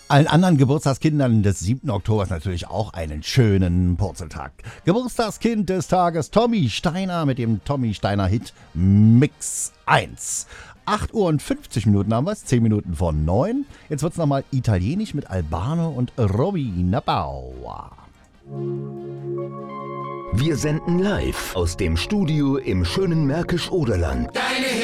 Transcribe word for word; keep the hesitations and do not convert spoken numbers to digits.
Allen anderen Geburtstagskindern des siebten Oktobers natürlich auch einen schönen Purzeltag. Geburtstagskind des Tages Tommy Steiner mit dem Tommy Steiner Hit Mix eins. acht Uhr und fünfzig Minuten haben wir es, zehn Minuten vor neun. Jetzt wird es nochmal italienisch mit Albano und Robina Bauer. Wir senden live aus dem Studio im schönen Märkisch-Oderland.